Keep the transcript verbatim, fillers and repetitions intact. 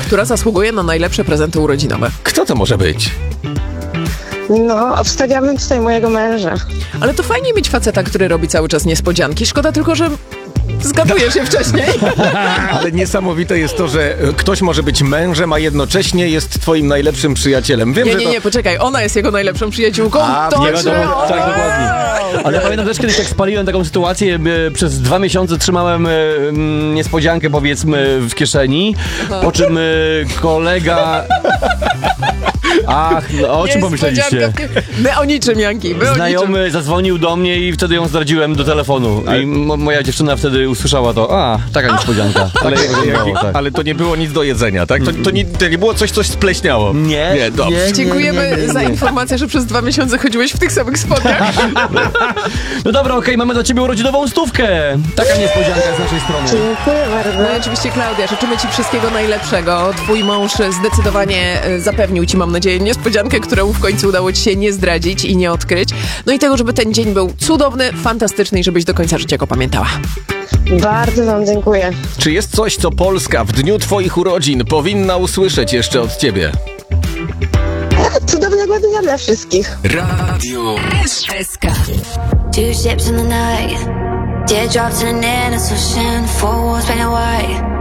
która zasługuje na najlepsze prezenty urodzinowe. Kto to może być? No, obstawiałabym tutaj mojego męża. Ale to fajnie mieć faceta, który robi cały czas niespodzianki. Szkoda tylko, że zgadujesz je wcześniej. Ale niesamowite jest to, że ktoś może być mężem, a jednocześnie jest twoim najlepszym przyjacielem. Wiem, Nie, że nie, to... nie, poczekaj. Ona jest jego najlepszą przyjaciółką. A, to nie czy wiadomo, ona? Tak, dokładnie. Ale ja pamiętam też kiedyś, jak spaliłem taką sytuację, e, przez dwa miesiące trzymałem e, m, niespodziankę, powiedzmy, w kieszeni, po czym e, kolega... Ach, no, o czym pomyśleliście? Niespodzianka. My o niczym, Janki. My o niczym. Znajomy zadzwonił do mnie i wtedy ją zdradziłem do telefonu. I mo- moja dziewczyna wtedy usłyszała to. A, taka niespodzianka. Ale, Tak to wyglądało, jak, tak. ale to nie było nic do jedzenia, tak? To, to, nie, to nie było coś, coś spleśniało. Nie, Nie, dobrze. nie, nie. Dziękujemy za informację, że przez dwa miesiące chodziłeś w tych samych spodniach. No dobra, okej, mamy dla ciebie urodzinową stówkę. Taka niespodzianka z naszej strony. Dziękuję bardzo. No i oczywiście, Klaudia, życzymy ci wszystkiego najlepszego. Twój mąż zdecydowanie e, zapewnił ci, mam nadzieję, niespodziankę, którą w końcu udało ci się nie zdradzić i nie odkryć. No i tego, żeby ten dzień był cudowny, fantastyczny i żebyś do końca życia go pamiętała. Bardzo wam dziękuję. Czy jest coś, co Polska w dniu twoich urodzin powinna usłyszeć jeszcze od ciebie? Cudownego dnia dla wszystkich. Radio S K. Two ships in the night, teardrops in an endless ocean, four walls painted white.